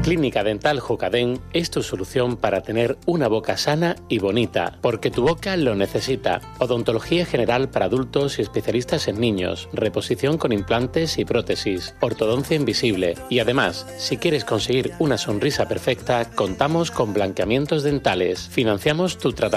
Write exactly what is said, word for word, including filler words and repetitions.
Clínica Dental Jocadén es tu solución para tener una boca sana y bonita, porque tu boca lo necesita. Odontología general para adultos y especialistas en niños, reposición con implantes y prótesis, ortodoncia invisible y además, si quieres conseguir una sonrisa perfecta, contamos con blanqueamientos dentales. Financiamos tu tratamiento